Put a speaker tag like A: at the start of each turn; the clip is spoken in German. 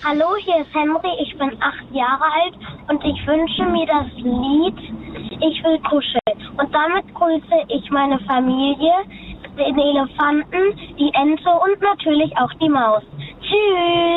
A: Hallo, hier ist Henry, ich bin 8 Jahre alt und ich wünsche mir das Lied Ich will kuscheln. Und damit grüße ich meine Familie, den Elefanten, die Ente und natürlich auch die Maus. Tschüss!